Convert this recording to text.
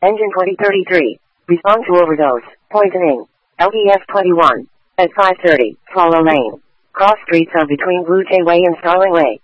Engine 2033. Respond to overdose. Poisoning. LDS 21. At 5:30. Follow lane. Cross streets of between Blue Jay Way and Starling Way.